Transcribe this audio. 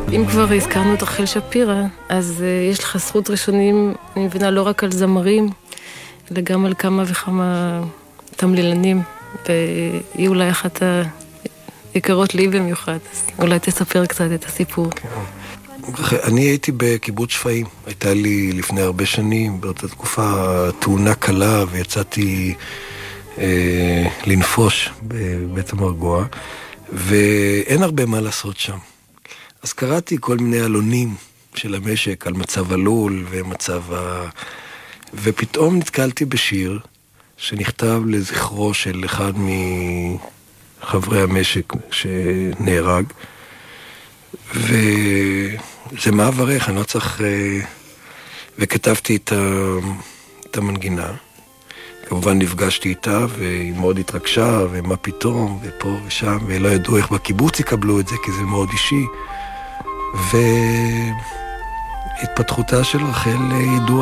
אם כבר הזכרנו את רחל שפירא, אז יש לך זכות ראשונים, אני מבינה, לא רק על זמרים, אלא גם על כמה וכמה תמלילנים, והיא אולי אחת היקרות לי במיוחד, אז אולי תספר קצת את הסיפור. אני הייתי בקיבוץ שפיים, הייתה לי לפני הרבה שנים, באותה תקופה תאונה קלה, ויצאתי לנפוש בבית המרגוע, ואין הרבה מה לעשות שם. אז קראתי כל מיני עלונים של המשק על מצב הלול ופתאום נתקלתי בשיר שנכתב לזכרו של אחד מחברי המשק שנהרג, וזה מה עברך, אני לא צריך... וכתבתי את המנגינה. כמובן נפגשתי איתה, והיא מאוד התרגשה, ומה פתאום, ופה ושם, ולא ידעו איך בקיבוץ יקבלו את זה, כי זה מאוד אישי. והתפתחותה של רחל ידועה.